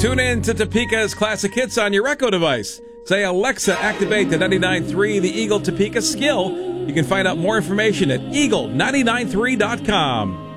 Tune in to Topeka's classic hits on your Echo device. Say, Alexa, activate the 99.3 The Eagle Topeka skill. You can find out more information at eagle993.com.